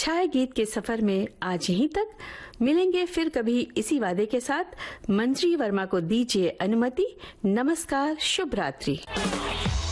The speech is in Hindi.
छाया गीत के सफर में आज यहीं तक। मिलेंगे फिर कभी इसी वादे के साथ। मंजरी वर्मा को दीजिए अनुमति। नमस्कार, शुभ रात्रि।